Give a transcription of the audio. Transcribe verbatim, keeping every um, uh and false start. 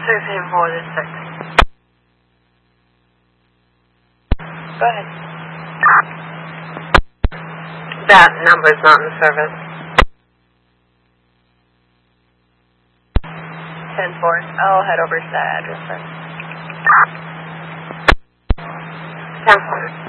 sixteen forty-six. Go ahead. That number's not in service. ten four. I'll head over to that address then. ten four.